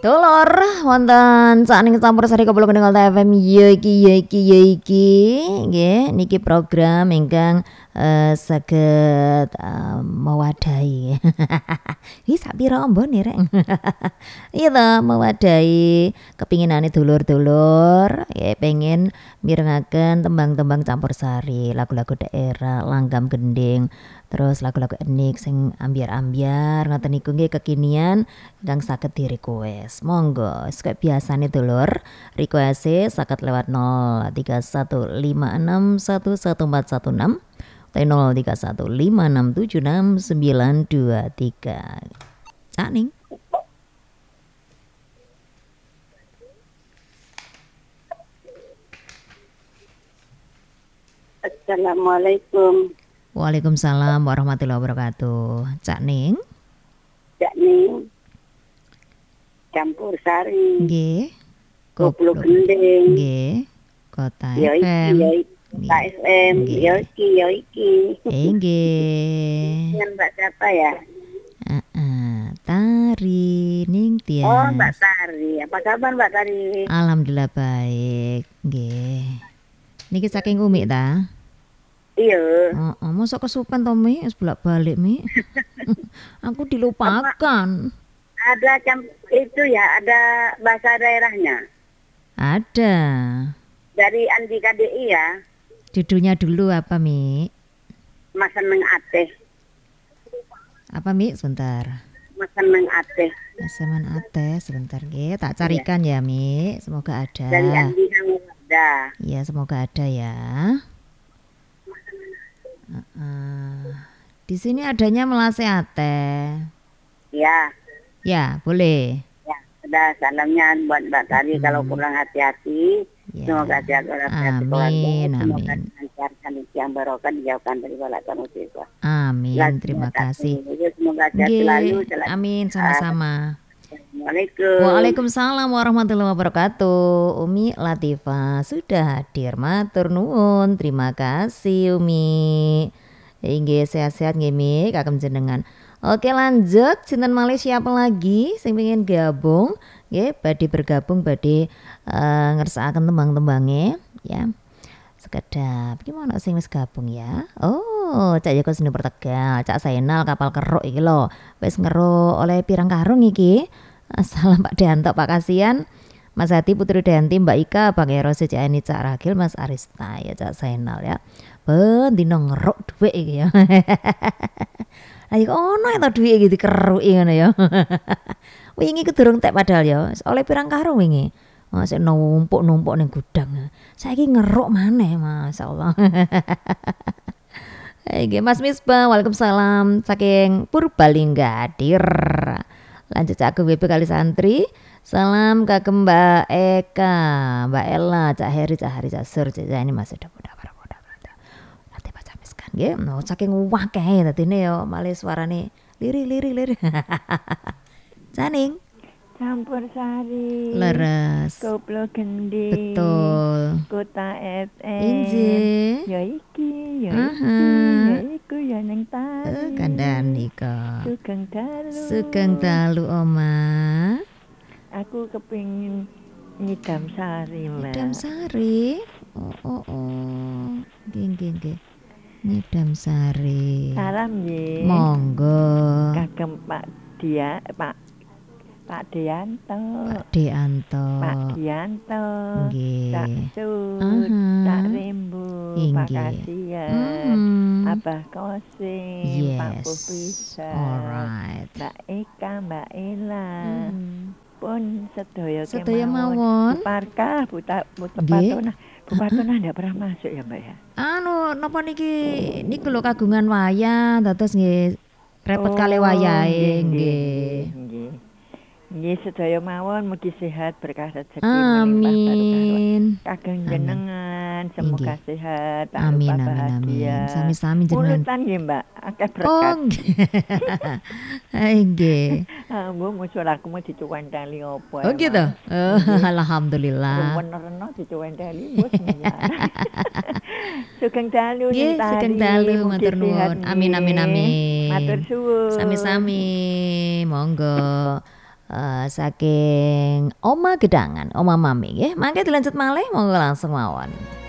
Dulur wonten saking campur sari kula keningal FM ya iki nggih niki program ingkang saged mewadahi. Iki sak pira ambone rek. Iya to mewadahi kepinginane dulur-dulur ya pengen mirengaken tembang-tembang campur sari, lagu-lagu daerah, langgam gending, terus lagu-lagu enik sing ambyar-ambyar ngoten niku nggih kekinian ingkang saged di-request. Monggo, kayak biasane dulur, request-e saged lewat 0315611416 atau 0315676923. Cak ning. Assalamualaikum. Waalaikumsalam warahmatullahi wabarakatuh. Cak ning. Cak ning. Campur sari. Nggih. Goblok gending. Nggih. Kota Ya FM. iki, Kota FM. Ya iki. Nggih. Dengan Mbak siapa ya? Tari Ning Tias. Oh, Mbak Tari. Apa kabar Mbak Tari? Alhamdulillah baik. Nggih. Niki saking Umi ta? Iya. Mosok kesupen to Mi, wis bolak-balik Mi. Aku dilupakan. Ada itu ya, ada bahasa daerahnya. Ada. Dari Andi KDI ya. Judulnya dulu apa Mi? Mas seneng ateh. Apa Mi? Sebentar. Mas seneng ateh. Asaman Ate sebentar nggih, tak carikan ya Mi. Semoga ada. Dari Andi Hamida. Iya, semoga ada ya. Di sini adanya Melase Ate. Ya. Ya, boleh. Ya, ada salamnya buat Mbak Tari kalau kurang hati-hati. Ya. Semoga hati-hati Amin, keluarga. Semoga amin. dilancarkan yang barokah dijauhkan dari balak musibah. Amin, terima kasih. Semoga sehat Nggih, selalu. amin sama-sama. Assalamualaikum. Waalaikumsalam warahmatullahi wabarakatuh. Umi Latifah sudah hadir. Matur nuwun. Terima kasih Umi. Nggih sehat-sehat nggih Mi, kagem jenengan. Oke lanjut, sinten malih siapa lagi sing pengen gabung? Nggih, badhe bergabung badhe ngersakaken tembang-tembange ya. Sekedap gimana sing wis gabung ya? Oh, Cak Joko Seni Pertegal, Cak Sainal kapal keruk iki lho. Wis ngeruk oleh pirang karung iki. Salam Pak Deanto, Pak Kasian, Mas Hati, Putri Deanti, Mbak Ika, Bang Eros, Cak Eni, Cak Ragil, Mas Arista ya, Cak Sainal ya. Ben dino ngeruk dhuwit iki ya. Ayo ono to dhuwit iki dikeruki ngono ya. Wingi ku durung tek padahal ya, oleh pirang karung wingi. Masih numpuk-numpuk ning gudang. Saiki ngeruk maneh, masyaallah. Oke, Mas Misbah, waalaikumsalam. Saking Purbalingga hadir. Lanjut Cak WP kali santri. Salam kagem Mbak Eka, Mbak Ella, Cak Heri, Cak Hari, Cak Sur, Cak ini masih udah muda. Nanti baca miskan nggih. No, saking wakeh dadine yo malih suarane liri. Janing. Campur sari. Leres. Koplo gending. Betul. Kota FM. Inje. Ya iki, ya iku ya neng tari. Kandhani kok. Sugeng dalu. Oma. Aku kepingin nyidam sari, Mbak. Nyidam sari. Oh. Nggih. Nyidam sari. Salam nggih. Monggo. Kagem Pak Deanto. Pak Deanto. Pak Dianto. Nggih. Cak Sud, Cak Rembo, Pak Kasian, Abah Kosim, Pak Pupisa, alright. Mbak Eka, Mbak Ella, pun sedaya mawon. Parkah, Bu Patona ndak pernah masuk ya Mbak ya? Napa niku lho kagungan wayah, dados nggih repot kali wayahe nggih. Nggih sedaya mawon mugi sehat berkah rezeki amin. Kagem jenengan semoga sehat, amin. Sami-sami jenengan. Urutan nggih Mbak, akeh berkat. Nggih. Mbok musulaku mau dicuwenteli opo. Oh gitu. Alhamdulillah. Bener-bener dicuwenteli bos. Sugeng dalu nggih, sugeng dalu matur nuwun. Amin. Matur suwun. Sami-sami. Monggo. saking Oma Gedangan, Oma Mami nggih. Mangke dilanjut malih monggo langsung mawon.